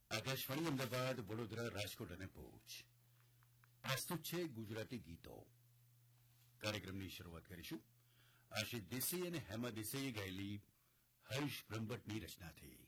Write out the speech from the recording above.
આકાશવાણી અમદાવાદ, વડોદરા, રાજકોટ અને ભુજ પ્રસ્તુત છે ગુજરાતી ગીતો. કાર્યક્રમની શરૂઆત કરીશું આશિષ દેસાઈ અને હેમા દેસાઈએ ગાયેલી હર્ષ બ્રહ્મભટ્ટની રચનાથી.